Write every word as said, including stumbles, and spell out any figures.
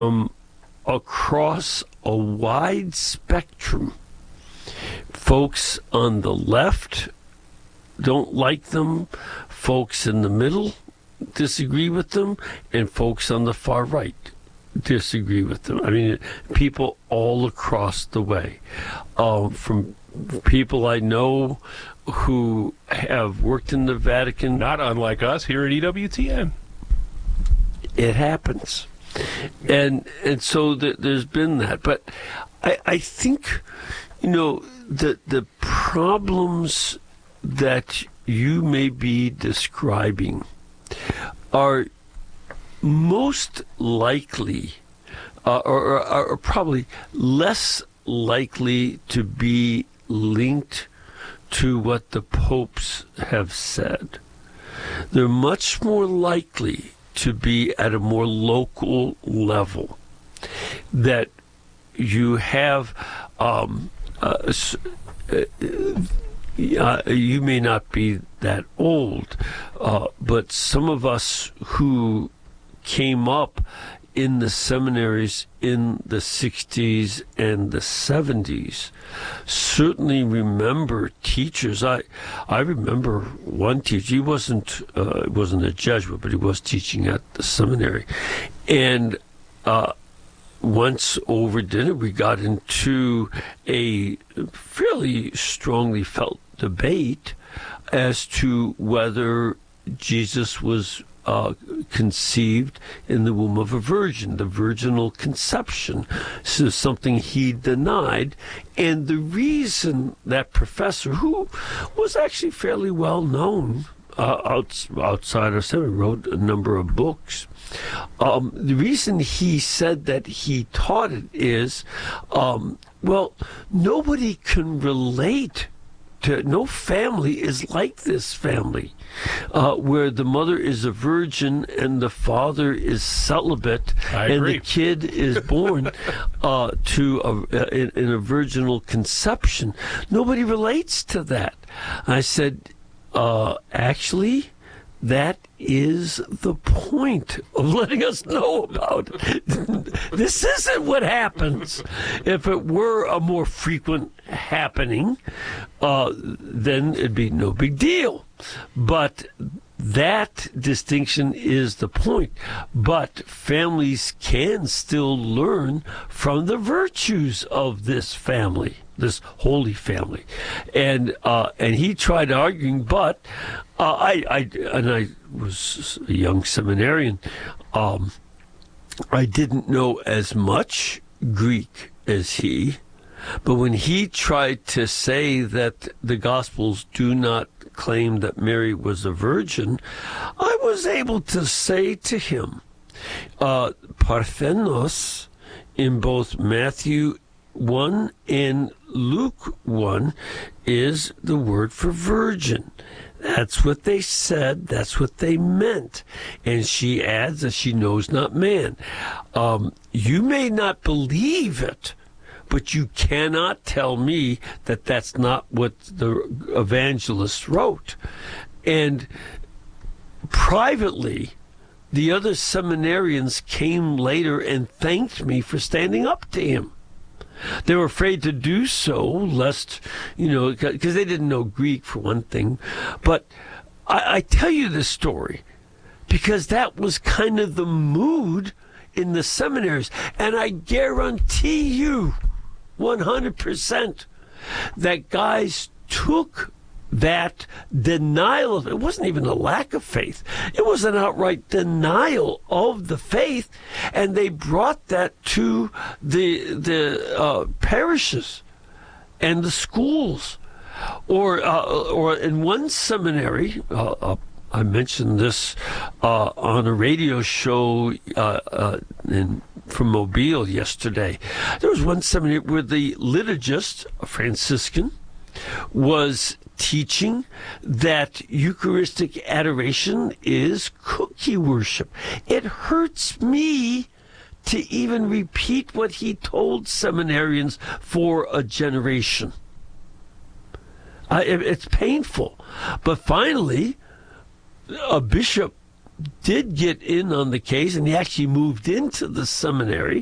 um, across a wide spectrum. Folks on the left don't like them. Folks in the middle disagree with them. And folks on the far right disagree with them. I mean, people all across the way. Um, from people I know who have worked in the Vatican. Not unlike us here at E W T N. It happens. And and so th- there's been that. But I, I think, you know, the the problems that you may be describing are most likely, uh, or, or are probably less likely to be linked to what the popes have said. They're much more likely to be at a more local level, that you have um, uh, uh, uh, you may not be that old, uh, but some of us who came up in the seminaries in the sixties and the seventies certainly remember teachers. I I remember one teacher. He wasn't uh, wasn't a Jesuit, but he was teaching at the seminary. And uh, once over dinner, we got into a fairly strongly felt debate as to whether Jesus was Uh, conceived in the womb of a virgin, the virginal conception. So something he denied. And the reason that professor, who was actually fairly well known uh, out, outside of seminary, wrote a number of books, um, the reason he said that he taught it is, um, well, nobody can relate to, no family is like this family. Uh, where the mother is a virgin and the father is celibate, and the kid is born uh, to a, in, in a virginal conception. Nobody relates to that. I said, uh, actually, that is the point of letting us know about it. This isn't what happens. If it were a more frequent happening, uh, then it'd be no big deal. But that distinction is the point. But families can still learn from the virtues of this family, this holy family. And uh, and he tried arguing, but uh, I, I and I was a young seminarian. Um, I didn't know as much Greek as he. But when he tried to say that the Gospels do not claim that Mary was a virgin, I was able to say to him, uh, Parthenos in both Matthew one and Luke one is the word for virgin. That's what they said. That's what they meant. And she adds that she knows not man. Um, you may not believe it, but you cannot tell me that that's not what the evangelist wrote. And privately, the other seminarians came later and thanked me for standing up to him. They were afraid to do so, lest, you know, because they didn't know Greek, for one thing. But I, I tell you this story because that was kind of the mood in the seminaries. And I guarantee you, one hundred percent, that guys took that denial of it. It wasn't even a lack of faith. It was an outright denial of the faith, and they brought that to the the uh, parishes and the schools. Or uh, or in one seminary, uh, uh, I mentioned this uh, on a radio show uh, uh, in from Mobile yesterday. There was one seminary where the liturgist, a Franciscan, was teaching that Eucharistic adoration is cookie worship. It hurts me to even repeat what he told seminarians for a generation. Uh, it, it's painful. But finally, a bishop did get in on the case, and he actually moved into the seminary